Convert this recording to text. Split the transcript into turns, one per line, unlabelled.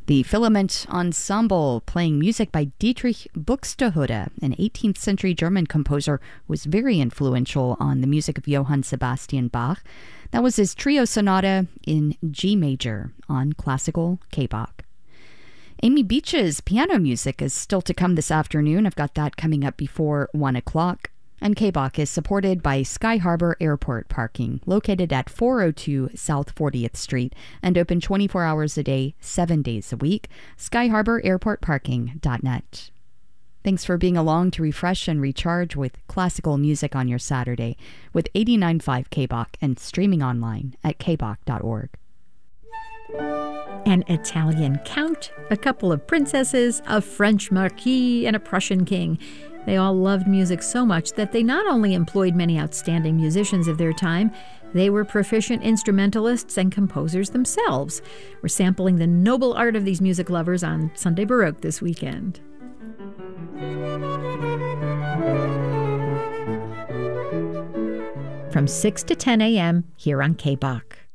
The Filament Ensemble, playing music by Dietrich Buxtehude, an 18th century German composer who was very influential on the music of Johann Sebastian Bach. That was his trio sonata in G major on classical K-Bach. Amy Beach's piano music is still to come this afternoon. I've got that coming up before 1 o'clock. And K-Bach is supported by Sky Harbor Airport Parking, located at 402 South 40th Street and open 24 hours a day, 7 days a week. SkyHarborAirportParking.net. Thanks for being along to refresh and recharge with classical music on your Saturday with 89.5 K-Bach and streaming online at kbach.org.
An Italian count, a couple of princesses, a French marquis, and a Prussian king. They all loved music so much that they not only employed many outstanding musicians of their time, they were proficient instrumentalists and composers themselves. We're sampling the noble art of these music lovers on Sunday Baroque this weekend. From 6 to 10 a.m. here on K-Bach.